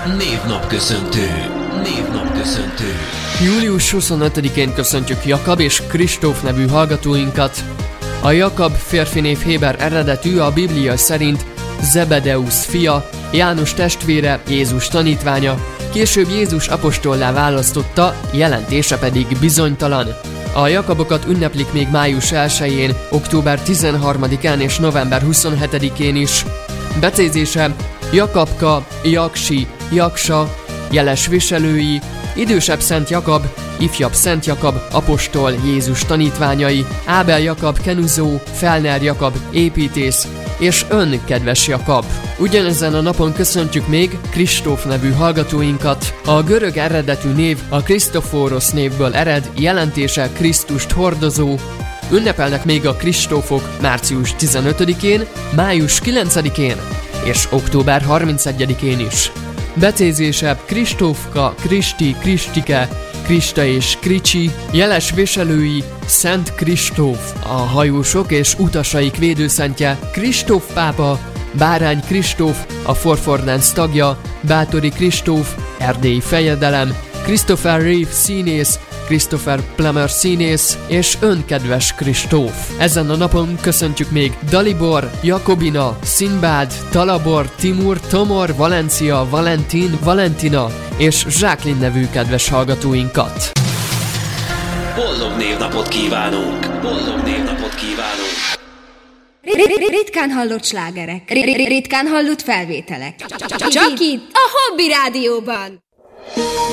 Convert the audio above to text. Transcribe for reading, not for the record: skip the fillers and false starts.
Névnapköszöntő. Július 25-én köszöntjük Jakab és Kristóf nevű hallgatóinkat. A Jakab férfinév héber eredetű, a Biblia szerint Zebedeusz fia, János testvére, Jézus tanítványa, később Jézus apostollá választotta, jelentése pedig bizonytalan. A Jakabokat ünneplik még május 1-én, október 13-án és november 27-én is. Becézése Jakabka, Jaksi, Jaksa, jeles viselői, idősebb Szent Jakab, ifjabb Szent Jakab, apostol, Jézus tanítványai, Ábel Jakab, kenuzó, Felner Jakab, építész, és ön, kedves Jakab. Ugyanezen a napon köszöntjük még Kristóf nevű hallgatóinkat. A görög eredetű név a Krisztoforos névből ered, jelentése Krisztust hordozó. Ünnepelnek még a Kristófok március 15-én, május 9-én és október 31-én is. Becézése Kristófka, Kristi, Kristike, Krista és Kricsi, jeles viselői Szent Kristóf, a hajósok és utasaik védőszentje, Kristóf pápa, Bárány Kristóf, a Forfordance tagja, Bátori Kristóf, erdélyi fejedelem, Christopher Reeve színész, Christopher Plummer színész, és önkedves Kristóf. Ezen a napon köszöntjük még Dalibor, Jakobina, Sinbad, Talabor, Timur, Tomor, Valencia, Valentin, Valentina és Jacqueline nevű kedves hallgatóinkat. Boldog névnapot kívánunk! Ritkán hallott slágerek, ritkán hallott felvételek. Csak itt, a Hobby Rádióban!